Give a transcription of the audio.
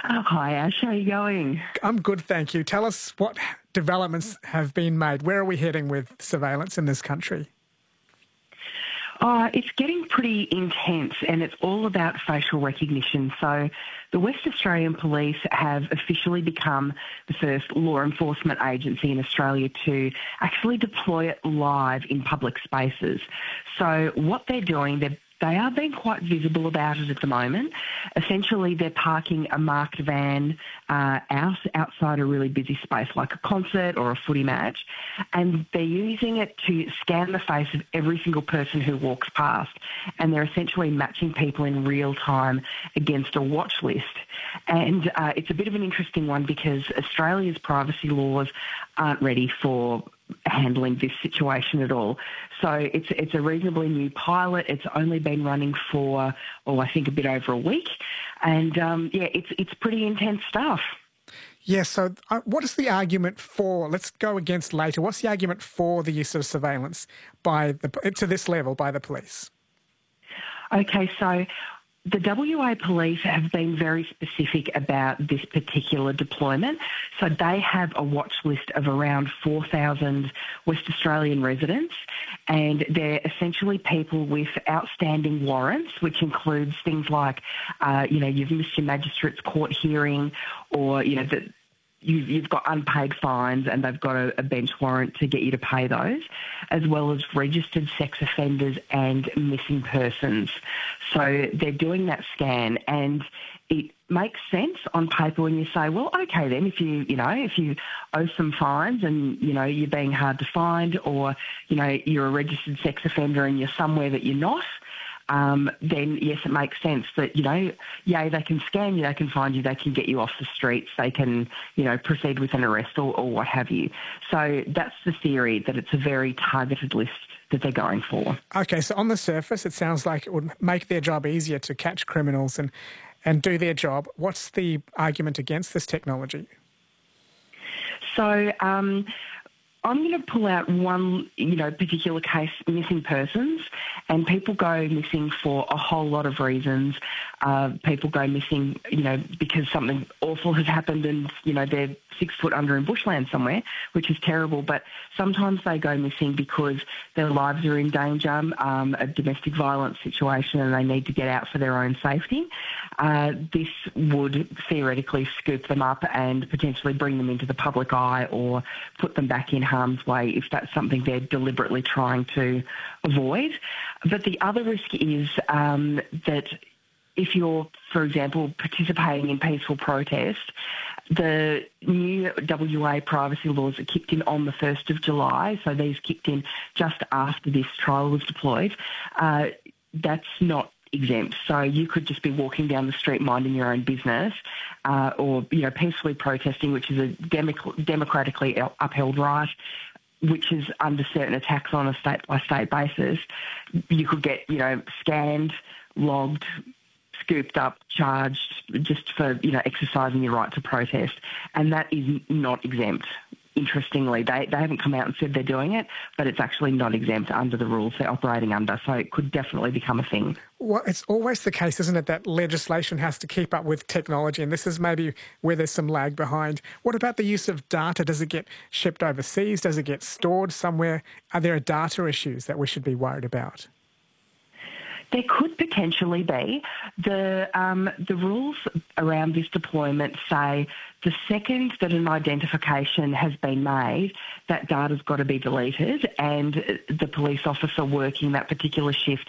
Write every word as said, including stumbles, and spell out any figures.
Hi, Ash. How are you going? I'm good, thank you. Tell us what developments have been made. Where are we heading with surveillance in this country? Uh, it's getting pretty intense, and it's all about facial recognition. So the West Australian Police have officially become the first law enforcement agency in Australia to actually deploy it live in public spaces. So what they're doing, they're They are being quite visible about it at the moment. Essentially, they're parking a marked van uh, out, outside a really busy space like a concert or a footy match, and they're using it to scan the face of every single person who walks past, and they're essentially matching people in real time against a watch list. And uh, it's a bit of an interesting one because Australia's privacy laws aren't ready for handling this situation at all. So it's it's a reasonably new pilot. It's only been running for, oh, I think a bit over a week. And, um, yeah, it's it's pretty intense stuff. Yes, so uh, what is the argument for, let's go against later, what's the argument for the use of surveillance by the to this level by the police? Okay, so the W A Police have been very specific about this particular deployment. So they have a watch list of around four thousand West Australian residents, and they're essentially people with outstanding warrants, which includes things like, uh, you know, you've missed your magistrate's court hearing, or, you know, that You've, you've got unpaid fines and they've got a, a bench warrant to get you to pay those, as well as registered sex offenders and missing persons. So they're doing that scan, and it makes sense on paper when you say, well, okay then, if you, you know, if you owe some fines and, you know, you're being hard to find, or, you know, you're a registered sex offender and you're somewhere that you're not, Um, then yes, it makes sense that, you know, yay, they can scan you, they can find you, they can get you off the streets, they can, you know, proceed with an arrest or, or what have you. So that's the theory, that it's a very targeted list that they're going for. Okay, so on the surface, it sounds like it would make their job easier to catch criminals and, and do their job. What's the argument against this technology? So, um, I'm going to pull out one, you know, particular case, missing persons, and people go missing for a whole lot of reasons. Uh, people go missing, you know, because something awful has happened and, you know, they're six foot under in bushland somewhere, which is terrible. But sometimes they go missing because their lives are in danger, um, a domestic violence situation, and they need to get out for their own safety. Uh, this would theoretically scoop them up and potentially bring them into the public eye or put them back in harm's way if that's something they're deliberately trying to avoid. But the other risk is um, that if you're, for example, participating in peaceful protest, the new W A privacy laws that kicked in on the first of July, so these kicked in just after this trial was deployed, uh, that's not exempt. So you could just be walking down the street minding your own business, uh, or, you know, peacefully protesting, which is a democ- democratically upheld right, which is under certain attacks on a state-by-state basis. You could get, you know, scanned, logged, scooped up, charged just for, you know, exercising your right to protest. And that is not exempt. Interestingly, they, they haven't come out and said they're doing it, but it's actually not exempt under the rules they're operating under, so it could definitely become a thing. Well, it's always the case, isn't it, that legislation has to keep up with technology, and this is maybe where there's some lag behind. What about the use of data? Does it get shipped overseas? Does it get stored somewhere? Are there data issues that we should be worried about? There could potentially be. The um, the rules around this deployment say the second that an identification has been made, that data's got to be deleted, and the police officer working that particular shift